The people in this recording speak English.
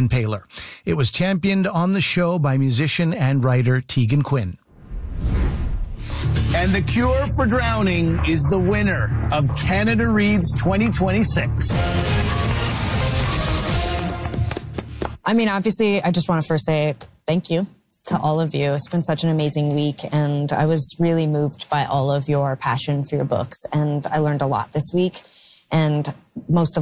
Impaler. It was championed on the show by musician and writer Tegan Quinn. And the cure for drowning is the winner of Canada Reads 2026. I mean, obviously, I just want to first say thank you to all of you. It's been such an amazing week, and I was really moved by all of your passion for your books, and I learned a lot this week. And most of